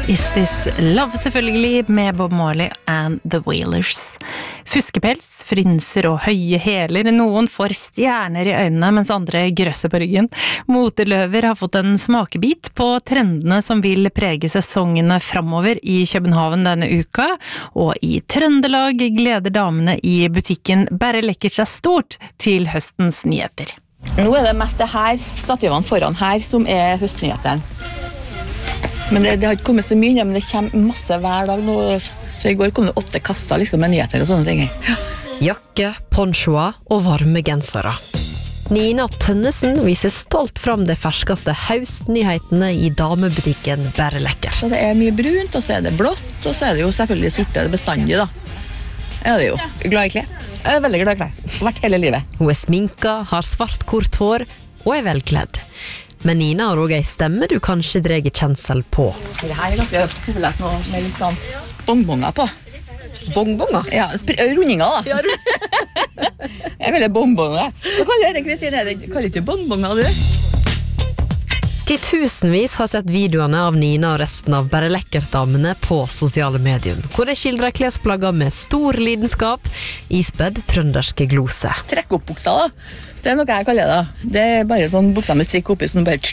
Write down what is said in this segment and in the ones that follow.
Is This Love selvfølgelig med Bob Marley and The Wailers. Fuskepels, frynser og høye hæler. Noen får stjerner i øynene, mens andre grøsser på ryggen. Moteløver har fått en smakebit på trendene som vil prege sesongene fremover i København denne uka. Og i Trøndelag gleder damene i butikken Bare Lekkert seg stort til høstens nyheter. Nå det mest det her, stativene foran her, som høstnyhetene. Men det har ikke kommet så mye, men det kommer masse hver dag nå. Så i går kom det 8 kasser liksom, med nyheter og sånne ting. Ja. Jakke, ponchoer og varme gensere. Nina Tønnesen viser stolt fram de ferskeste høstnyhetene i damebutikken Bare Lekkert. Så det mye brunt, og så det blått, og så det jo selvfølgelig sorte bestandig da. Det jo. Glad i klær? Jeg veldig glad i klær. Vært hele livet. Hun sminka, har svart kort hår og velkledd. Men Nina har også en stemme du kanskje dreger kjensel på. Det her ganske populært nå med litt sånn bonbonger på. Bonbonger? Ja, rundinger da. Ja, jeg vil ha bonbonger. Hva kaller det, Kristine? Kaller ikke bonbonger, du? Titusenvis har sett videoene av Nina og resten av Bare Lekkert-damene på sosiale medier, hvor de skildrer klesplagger med stor lidenskap, ispedd trønderske glose. Trekk opp buksa da. Det noe jeg kaller det. Det bare sånn buksa med strikk oppi som bare...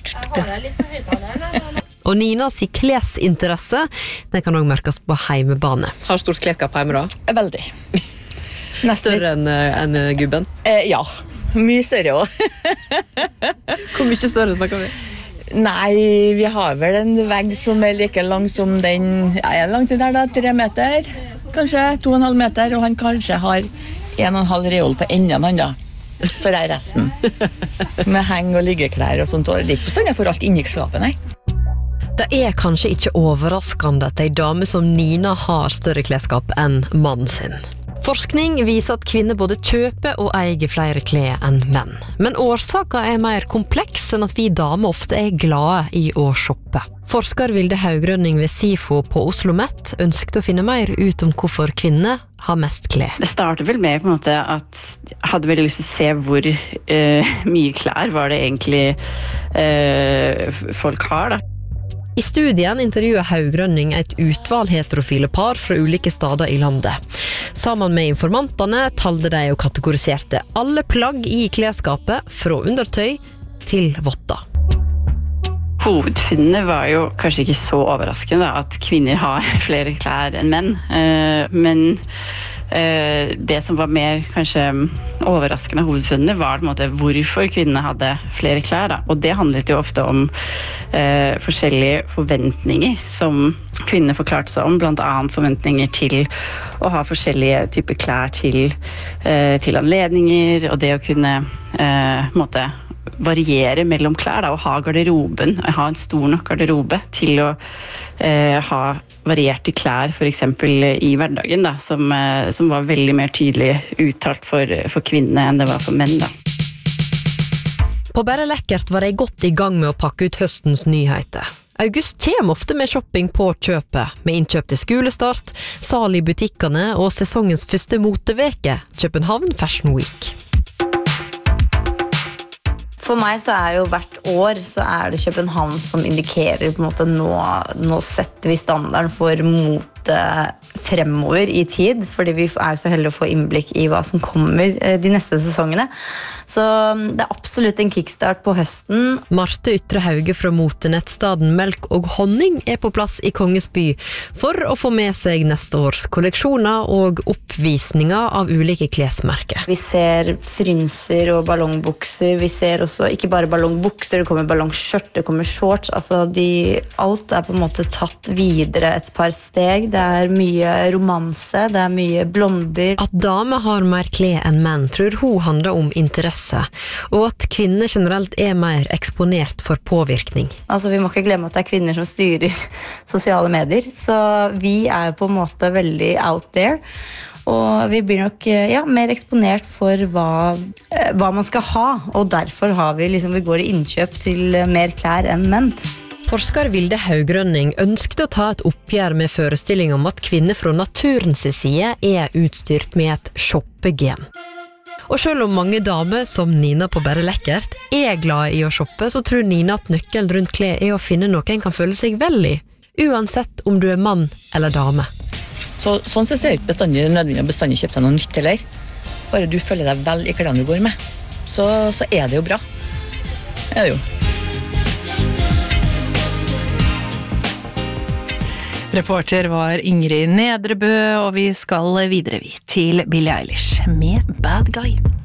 Og Ninas klesinteresse, den kan også merkes på heimebane. Har stort klesskap hjemme da? Veldig. Større enn gubben? Ja, mye større også. Hvor mye større snakker vi? Nei, vi har vel en vegg som like lang som den... Ja, langt der da, 3 meter, kanskje 2,5 meter, og han kanskje har 1,5 reol på enden han da. Så det resten. Med heng- og liggeklær og sånt, og det ikke bestandig for alt inni skapet, nei. Det kanskje ikke overraskende at en dame som Nina har større klesskap enn mannen sin. Forskning viser at kvinner både kjøper og eier flere klær enn menn. Men årsaken mer kompleks enn at vi damer ofte glade i å shoppe. Forsker Vilde Haugrønning ved SIFO på Oslo Met ønsket å finne mer ut om hvorfor kvinner har mest klær. Det startet vel med på en måte at jeg hadde veldig lyst til å se hvor mye klær var det egentlig folk har da. I studien intervjuet Haugrønning et utvalg heterofile par fra ulike steder i landet. Sammen med informantene talte de og kategoriserte alle plagg i klesskapet fra undertøy til votter. Hovedfunnene var jo kanskje ikke så overraskende da, at kvinner har flere klær enn menn, men det som var mer kanskje overraskende hovedfunnene var på en måte hvorfor kvinnene hadde flere klær da. Og det handlet jo ofte om forskjellige forventninger som kvinner forklarte seg om, blant annet forventninger til å ha forskjellige typer klær til anledninger, og det å kunne måte variere mellom klær da, og ha garderoben, ha en stor nok garderobe til å ha varierte klær for eksempel i hverdagen da, som var veldig mer tydelig uttalt for kvinner enn det var for menn da. På Bare Lekkert var de godt i gang med å pakke ut høstens nyheter. August kommer ofte med shopping på kjøpet, med innkjøp til skolestart, sal i butikkene og sesongens første moteveke, København Fashion Week. For meg så jo hvert år så det København som indikerer på en måte nå setter vi standarden for mote fremover i tid, fordi vi jo så heldige å få innblikk i hva som kommer de neste sesongene. Så det absolutt en kickstart på høsten. Marte Ytre Hauge fra motenettstaden Melk og Honning på plass i Kongens by for å få med seg neste års kolleksjoner og oppvisninger av ulike klesmerker. Vi ser frynser og ballongbukser, vi ser også ikke bare ballongbukser, det kommer ballongskjørt, det kommer shorts, altså alt på en måte tatt videre et par steg. Det mye romanse, det mye blonder. At damer har mer klær enn menn tror hun handler om interesse, og at kvinner generelt mer eksponert for påvirkning. Altså vi må ikke glemme at det kvinner som styrer sosiale medier, så vi på en måte veldig out there. Og vi blir nok mer eksponert for hva man skal ha, og derfor vi går i innkjøp til mer klær enn menn. Forsker Vilde Haugrønning ønsket å ta et oppgjør med forestilling om at kvinner fra naturens side utstyrt med et shoppegen. Og selv om mange damer som Nina på Bare Lekkert glad i å shoppe, så tror Nina at nøkkelen rundt klær å finne noe en kan føle seg vel i. uansett om du mann eller dame. Sånn så ser det ikke bestandig nødvendig å bestandig kjøpe seg noe nytt heller. Bare du føler deg vel i klærne du går med, så er det jo bra. Det jo. Reporter var Ingrid Nedrebø, og vi skal videre til Billie Eilish med Bad Guy.